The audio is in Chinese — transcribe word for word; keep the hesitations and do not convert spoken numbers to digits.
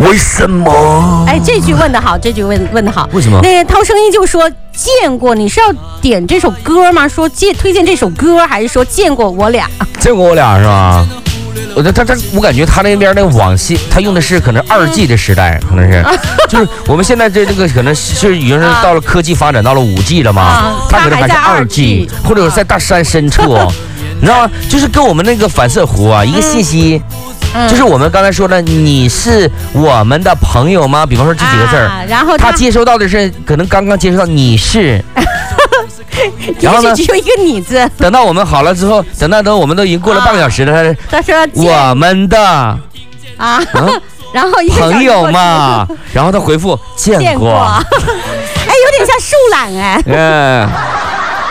为什么？ 哎，这句问得好，这句问问得好。 为什么？ 那涛声音就说见过，你是要点这首歌吗？说介推荐这首歌，还是说见过我俩？ 见过我俩是吧？我他他我感觉他那边那个网信，他用的是可能二 G 的时代，可能是，就是我们现在这这个可能是已经是到了科技发展到了五 G 了嘛， 啊、 他可能还是二 G， 或者在大山深处，你知道吗？就是跟我们那个反射弧啊，一个信息。嗯，就是我们刚才说的，你是我们的朋友吗？比方说这几个字儿、啊， 然后 他, 他接收到的是可能刚刚接收到你是，然后呢只有一个你字。 等到我们好了之后，等到等我们都已经过了半个小时了， 啊、他说我们的啊，嗯、然后一个朋友嘛，然后他回复见过， 见过哎，有点像树懒哎。 嗯。